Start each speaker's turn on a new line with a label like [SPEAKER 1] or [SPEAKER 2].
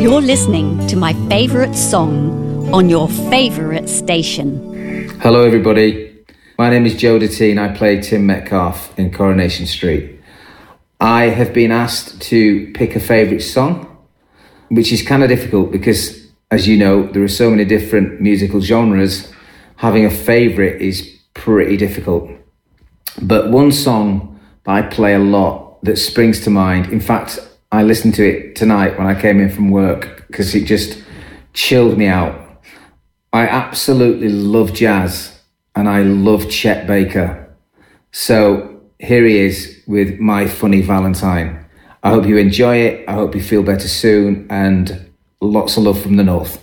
[SPEAKER 1] You're listening to my favourite song on your favourite station.
[SPEAKER 2] Hello everybody, my name is Joe Deteen. I play Tim Metcalf in Coronation Street. I have been asked to pick a favourite song, which is kind of difficult because, as you know, there are so many different musical genres. Having a favourite is pretty difficult. But one song that I play a lot that springs to mind, in fact, I listened to it tonight when I came in from work because it just chilled me out. I absolutely love jazz and I love Chet Baker. So here he is with My Funny Valentine. I hope you enjoy it. I hope you feel better soon, and lots of love from the North.